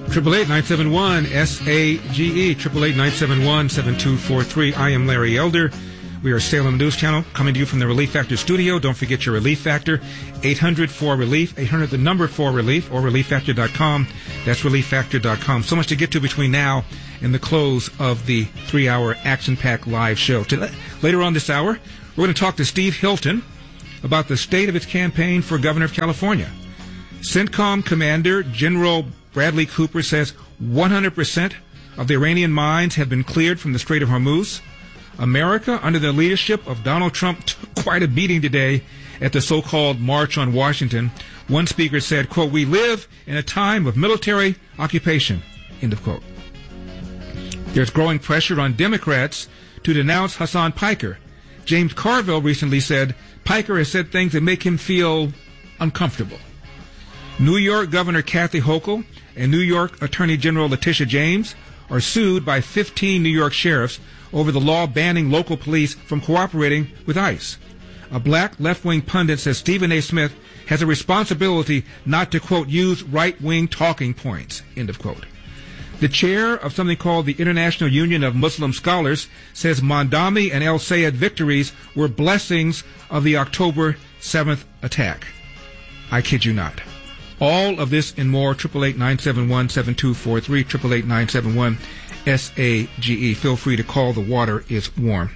888-971-SAGE, 888-971-7243. I am Larry Elder. We are Salem News Channel, coming to you from the Relief Factor studio. Don't forget your Relief Factor, 800-4RELIEF, 800 the number 4RELIEF, or ReliefFactor.com. That's ReliefFactor.com. So much to get to between now and the close of the 3-hour action-packed live show. Later on this hour, we're going to talk to Steve Hilton about the state of its campaign for governor of California. CENTCOM Commander General Bradley Cooper says 100% of the Iranian mines have been cleared from the Strait of Hormuz. America, under the leadership of Donald Trump, took quite a beating today at the so-called March on Washington. One speaker said, quote, "We live in a time of military occupation," end of quote. There's growing pressure on Democrats to denounce Hassan Piker. James Carville recently said Piker has said things that make him feel uncomfortable. New York Governor Kathy Hochul and New York Attorney General Letitia James are sued by 15 New York sheriffs over the law banning local police from cooperating with ICE. A black left-wing pundit says Stephen A. Smith has a responsibility not to, quote, use right-wing talking points, end of quote. The chair of something called the International Union of Muslim Scholars says Mondami and El Sayed victories were blessings of the October 7th attack. I kid you not. All of this and more, 888-971-7243, 888-971-SAGE. Feel free to call. The water is warm.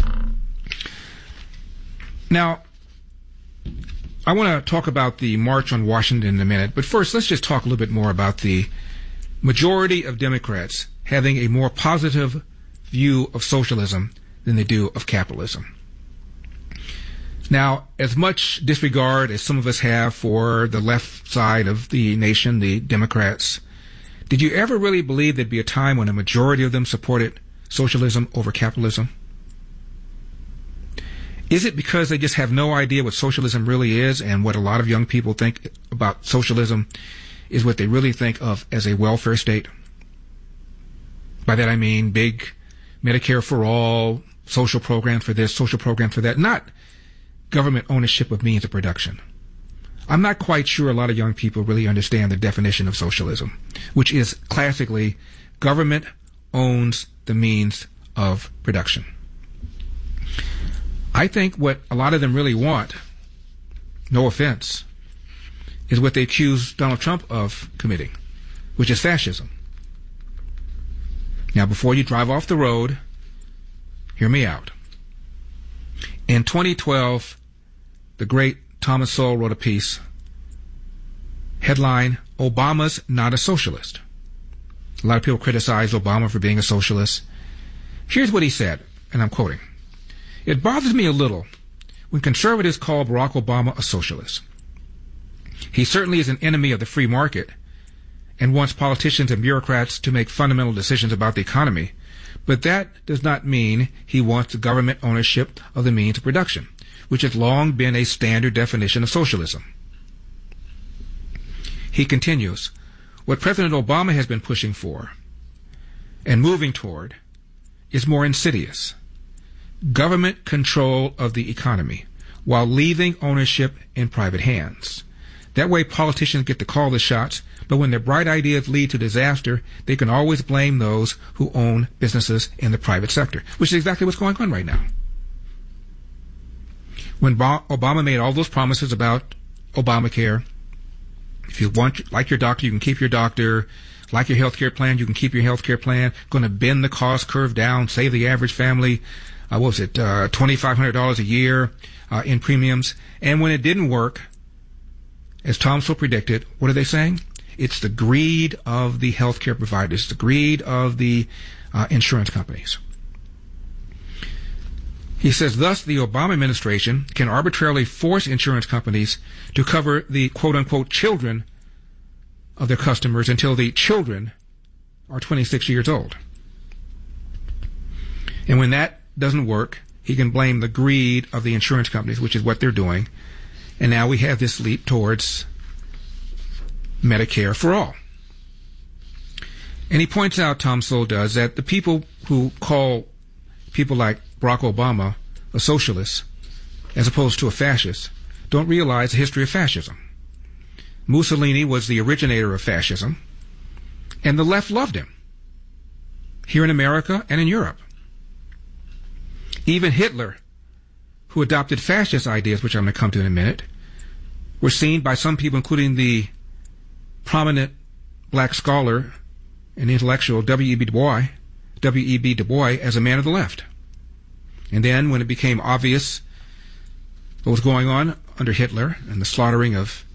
Now, I want to talk about the March on Washington in a minute, but first let's just talk a little bit more about the majority of Democrats having a more positive view of socialism than they do of capitalism. Now, as much disregard as some of us have for the left side of the nation, the Democrats, did you ever really believe there'd be a time when a majority of them supported socialism over capitalism? Is it because they just have no idea what socialism really is, and what a lot of young people think about socialism is what they really think of as a welfare state? By that I mean big Medicare for all, social program for this, social program for that, not government ownership of means of production. I'm not quite sure a lot of young people really understand the definition of socialism, which is classically government owns the means of production. I think what a lot of them really want, no offense, is what they accuse Donald Trump of committing, which is fascism. Now, before you drive off the road, hear me out. In 2012, the great Thomas Sowell wrote a piece, headline, "Obama's Not a Socialist." A lot of people criticize Obama for being a socialist. Here's what he said, and I'm quoting, "It bothers me a little when conservatives call Barack Obama a socialist. He certainly is an enemy of the free market and wants politicians and bureaucrats to make fundamental decisions about the economy, but that does not mean he wants government ownership of the means of production, which has long been a standard definition of socialism." He continues, "What President Obama has been pushing for and moving toward is more insidious. Government control of the economy while leaving ownership in private hands. That way politicians get to call the shots, but when their bright ideas lead to disaster, they can always blame those who own businesses in the private sector," which is exactly what's going on right now. When Obama made all those promises about Obamacare, if you like your doctor, you can keep your doctor. Like your health care plan, you can keep your health care plan. Going to bend the cost curve down, save the average family, $2,500 a year in premiums. And when it didn't work, as Tom so predicted, what are they saying? It's the greed of the healthcare providers, the greed of the insurance companies. He says, thus, the Obama administration can arbitrarily force insurance companies to cover the quote-unquote children of their customers until the children are 26 years old. And when that doesn't work, he can blame the greed of the insurance companies, which is what they're doing. And now we have this leap towards Medicare for all. And he points out, Tom Sowell does, that the people who call people like Barack Obama a socialist as opposed to a fascist don't realize the history of fascism. Mussolini was the originator of fascism. And the left loved him, here in America and in Europe. Even Hitler, who adopted fascist ideas, which I'm going to come to in a minute, were seen by some people, including the prominent black scholar and intellectual W.E.B. Du Bois, as a man of the left. And then, when it became obvious what was going on under Hitler and the slaughtering of